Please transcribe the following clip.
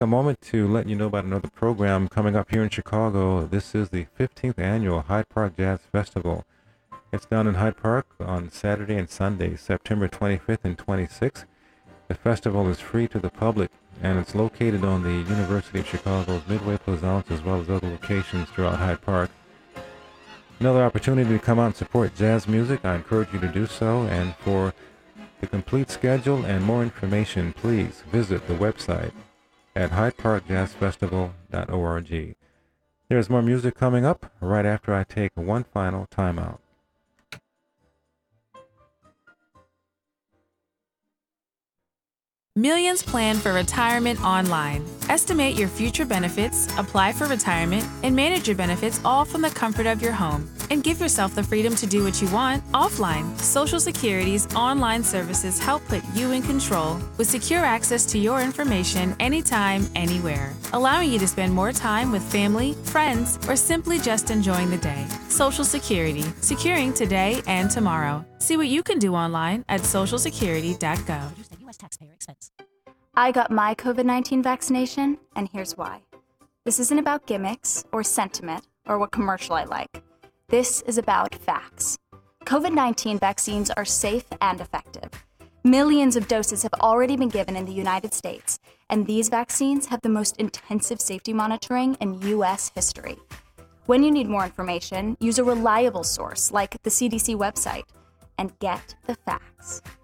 a moment to let you know about another program coming up here in Chicago. This is the 15th annual Hyde Park Jazz Festival. It's down in Hyde Park on Saturday and Sunday, September 25th and 26th. The festival is free to the public, and it's located on the University of Chicago's Midway Plaisance as well as other locations throughout Hyde Park. Another opportunity to come out and support jazz music. I encourage you to do so, and for the complete schedule and more information, please visit the website at hydeparkjazzfestival.org. There's more music coming up right after I take one final timeout. Millions plan for retirement online. Estimate your future benefits, apply for retirement, and manage your benefits all from the comfort of your home. And give yourself the freedom to do what you want offline. Social Security's online services help put you in control with secure access to your information anytime, anywhere, allowing you to spend more time with family, friends, or simply just enjoying the day. Social Security, securing today and tomorrow. See what you can do online at socialsecurity.gov. Taxpayer expense. I got my COVID-19 vaccination, and here's why. This isn't about gimmicks or sentiment or what commercial I like. This is about facts. COVID-19 vaccines are safe and effective. Millions of doses have already been given in the United States, and these vaccines have the most intensive safety monitoring in U.S. history. When you need more information, use a reliable source like the CDC website and get the facts.